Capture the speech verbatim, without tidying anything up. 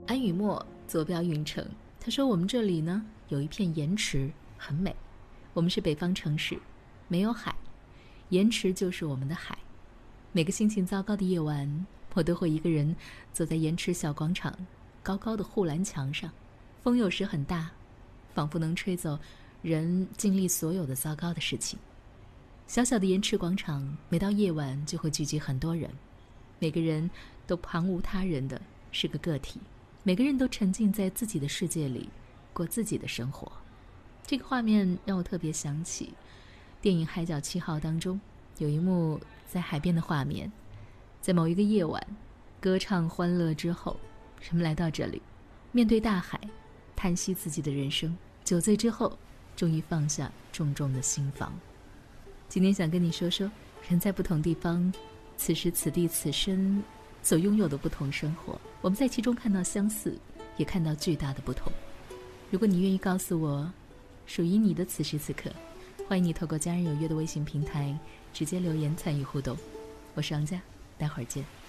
安雨墨坐标运城，他说我们这里呢有一片盐池，很美。我们是北方城市，没有海，盐池就是我们的海。每个心情糟糕的夜晚，我都会一个人坐在盐池小广场高高的护栏墙上，风有时很大，仿佛能吹走人经历所有的糟糕的事情。小小的盐池广场，每到夜晚就会聚集很多人，每个人都旁无他人的是个个体，每个人都沉浸在自己的世界里，过自己的生活。这个画面让我特别想起电影《海角七号》当中有一幕在海边的画面，在某一个夜晚，歌唱欢乐之后，人们来到这里，面对大海，叹息自己的人生，酒醉之后，终于放下重重的心房。今天想跟你说说，人在不同地方，此时此地此生所拥有的不同生活，我们在其中看到相似，也看到巨大的不同。如果你愿意告诉我属于你的此时此刻，欢迎你透过家人有约的微信平台直接留言参与互动。我是王佳，待会儿见。